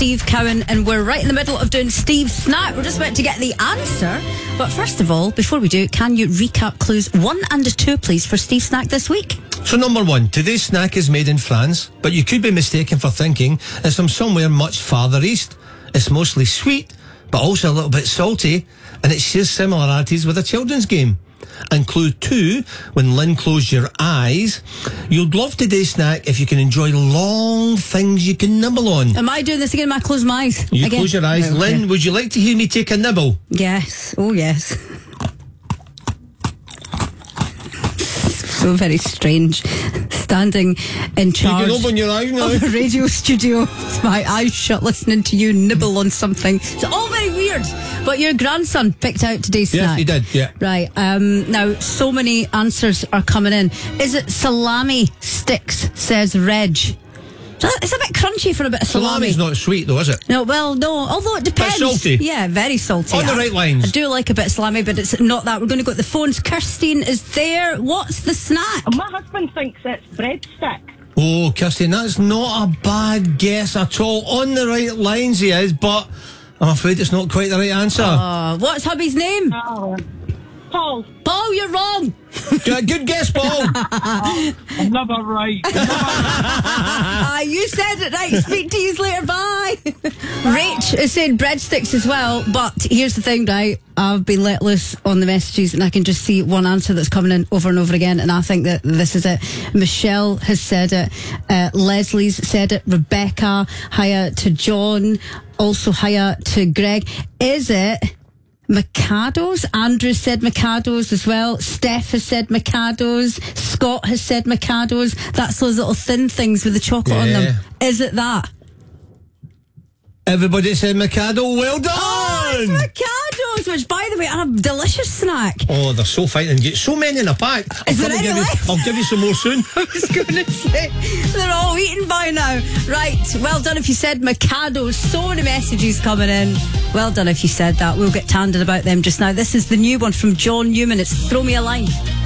Steve Cowan, and we're right in the middle of doing Steve's snack. We're just about to get the answer. But first of all, before we do, can you recap clues 1 and 2, please, for Steve's snack this week? So number 1, today's snack is made in France, but you could be mistaken for thinking it's from somewhere much farther east. It's mostly sweet, but also a little bit salty, and it shares similarities with a children's game. And clue 2, when Lynn closed your eyes, you'll love today's snack if you can enjoy long things you can nibble on. Am I doing this again? Am I close my eyes? You again? close your eyes. No, Lynn, would you like to hear me take a nibble? Yes. Oh, yes. So very strange. Standing in charge you can open your eyes now. of a radio studio with my eyes shut, listening to you nibble on something. It's all very weird. But your grandson picked out today's snack. Yes, he did, yeah. Right. Now, so many answers are coming in. Is it salami sticks, says Reg? It's a bit crunchy for a bit of salami. Salami's not sweet, though, is it? No, well, no. Although it depends. But salty. Yeah, very salty. On the right lines. I do like a bit of salami, but it's not that. We're going to go to the phones. Kirstine is there. What's the snack? My husband thinks it's breadstick. Oh, Kirsten, that's not a bad guess at all. On the right lines he is, but I'm afraid it's not quite the right answer. What's hubby's name? Paul. Paul, you're wrong. Good guess, Paul. I'm never right. You said it right. Speak to you later. Bye. Rach is saying breadsticks as well, but here's the thing, right? I've been let loose on the messages and I can just see one answer that's coming in over and over again, and I think that this is it. Michelle has said it. Leslie's said it. Rebecca, hiya to John. Also hiya to Greg. Is it Micados? Andrew said Micados as well. Steph has said Micados. Scott has said Micados. That's those little thin things with the chocolate on them. Is it that? Everybody said Mikado. Well done! Oh, it's Micados, which, by the way, are a delicious snack. Oh, they're so fine and get so many in a pack. Is there any left? I'll give you some more soon. I was going to say, they're all eaten by now. Right, well done if you said Micados. So many messages coming in. Well done if you said that. We'll get tanded about them just now. This is the new one from John Newman. It's Throw Me a Line.